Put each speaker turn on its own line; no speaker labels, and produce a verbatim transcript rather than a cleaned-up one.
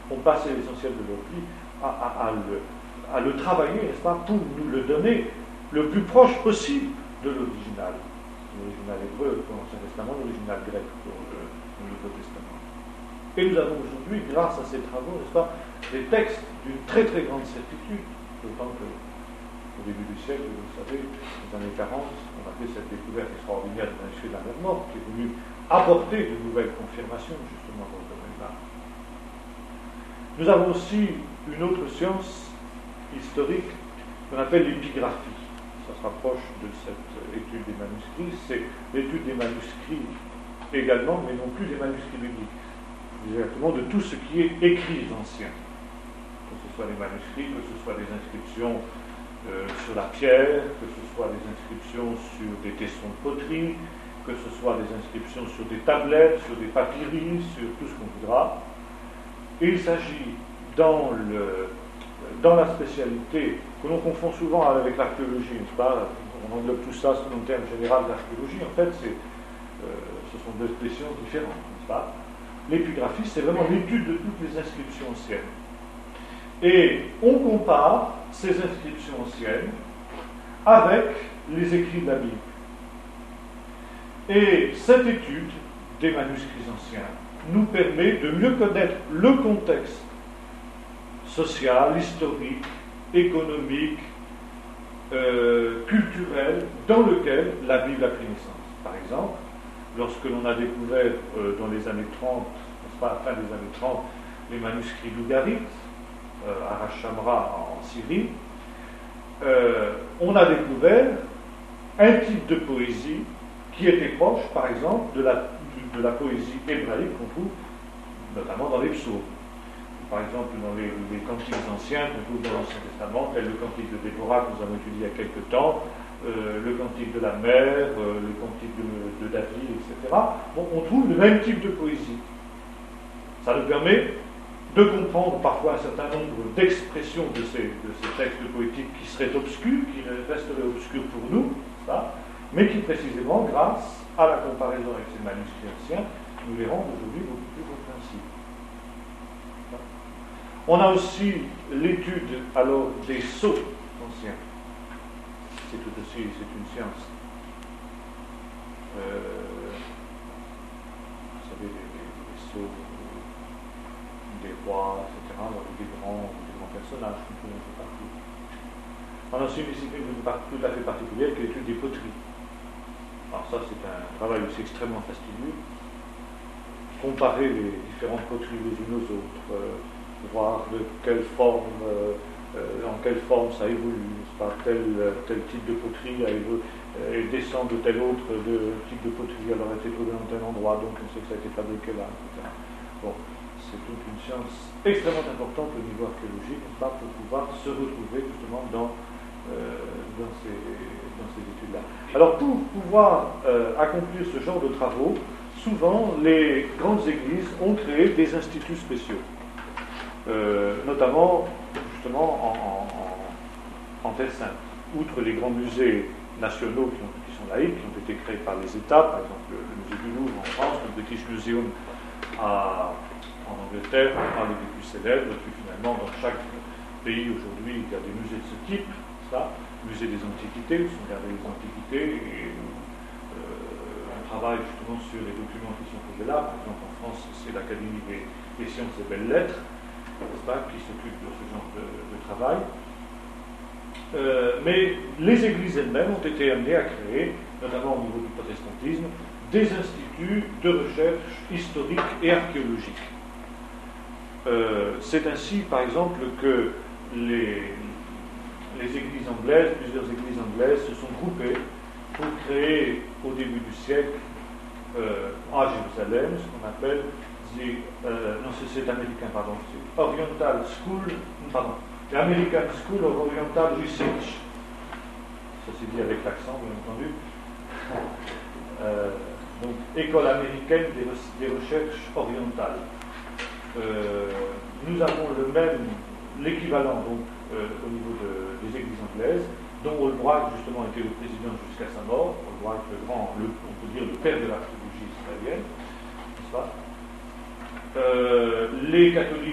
ont passé l'essentiel de leur vie à, à, à, le, à le travailler, n'est-ce pas, pour nous le donner le plus proche possible de l'original. L'original hébreu pour l'Ancien Testament, l'original grec pour le, le Nouveau Testament. Et nous avons aujourd'hui, grâce à ces travaux, n'est-ce pas, des textes d'une très très grande certitude, d'autant que au début du siècle, vous le savez, dans les années quarante, on a fait cette découverte extraordinaire de manuscrit de la mer morte qui est venue apporter de nouvelles confirmations justement dans ce domaine-là. Nous avons aussi une autre science historique qu'on appelle l'épigraphie. Ça se rapproche de cette étude des manuscrits. C'est l'étude des manuscrits également, mais non plus des manuscrits bibliques. Exactement de tout ce qui est écrit ancien. Que ce soit les manuscrits, que ce soit des inscriptions euh, sur la pierre, que ce soit des inscriptions sur des tessons de poterie, que ce soit des inscriptions sur des tablettes, sur des papyrus, sur tout ce qu'on voudra. Et il s'agit dans, le, dans la spécialité que l'on confond souvent avec l'archéologie, n'est-ce pas? On englobe tout ça sous le terme général d'archéologie. En fait, c'est, euh, ce sont deux sciences différentes, n'est-ce pas? L'épigraphie, c'est vraiment l'étude de toutes les inscriptions anciennes. Et on compare ces inscriptions anciennes avec les écrits de la Bible. Et cette étude des manuscrits anciens nous permet de mieux connaître le contexte social, historique, économique, euh, culturel dans lequel la Bible a pris naissance. Par exemple, lorsque l'on a découvert euh, dans les années trente, n'est-ce pas, à la fin des années trente, les manuscrits lougarites, euh, à Rachamra en Syrie, euh, on a découvert un type de poésie qui était proche, par exemple, de la, de la poésie hébraïque qu'on trouve notamment dans les psaumes. Par exemple, dans les, les cantiques anciens qu'on trouve dans l'Ancien Testament, tel le cantique de Déborah que nous avons étudié il y a quelque temps, euh, le cantique de la mer, euh, le cantique de, de David, et cetera. Bon, on trouve le même type de poésie. Ça nous permet de comprendre parfois un certain nombre d'expressions de ces, de ces textes poétiques qui seraient obscurs, qui resteraient obscurs pour nous, ça, mais qui précisément, grâce à la comparaison avec ces manuscrits anciens, nous les rendent aujourd'hui beaucoup plus compréhensibles. On a aussi l'étude alors des sceaux anciens. C'est tout aussi, c'est une science. Euh, vous savez, les, les, les sceaux des rois, et cetera, des grands, des grands personnages, qu'on trouve un peu partout. On a aussi une discipline tout à fait particulière qui est l'étude des poteries. Alors ça, c'est un travail aussi extrêmement fastidieux. Comparer les différentes poteries les unes aux autres, euh, voir de quelle forme, euh, euh, en quelle forme ça évolue, pas tel, tel type de poterie a évolué, euh, descend de tel autre de, type de poterie, alors a été trouvé dans tel endroit, donc on sait que ça a été fabriqué là, et cetera. Bon, c'est toute une science extrêmement importante au niveau archéologique, pas pour pouvoir se retrouver justement dans, euh, dans ces, dans ces études-là. Alors pour pouvoir euh, accomplir ce genre de travaux, souvent les grandes églises ont créé des instituts spéciaux. Euh, notamment justement en, en, en Terre Sainte. Outre les grands musées nationaux qui, ont, qui sont laïques, qui ont été créés par les États, par exemple le, le musée du Louvre en France, le British Museum à, en Angleterre, un des plus célèbres, et puis finalement dans chaque pays aujourd'hui il y a des musées de ce type, ça, le musée des Antiquités, où sont gardées les Antiquités, et euh, on travaille justement sur les documents qui sont posés là. Par exemple en France c'est l'Académie des, des sciences et belles lettres, n'est-ce pas, qui s'occupe de ce genre de, de travail. Euh, mais les églises elles-mêmes ont été amenées à créer, notamment au niveau du protestantisme, des instituts de recherche historique et archéologique. Euh, c'est ainsi, par exemple, que les, les églises anglaises, plusieurs églises anglaises, se sont groupées pour créer, au début du siècle, euh, à Jérusalem, ce qu'on appelle Euh, non, c'est, c'est américain, pardon, c'est Oriental School, pardon, l'American School of Oriental Research. Ça c'est dit avec l'accent, bien entendu. Euh, donc, École américaine des, des recherches orientales. Euh, nous avons le même, l'équivalent donc euh, au niveau de, des églises anglaises, dont Albright justement était le président jusqu'à sa mort. Albright, le grand, le, on peut dire le père de l'archéologie israélienne, n'est-ce pas? Euh, les catholiques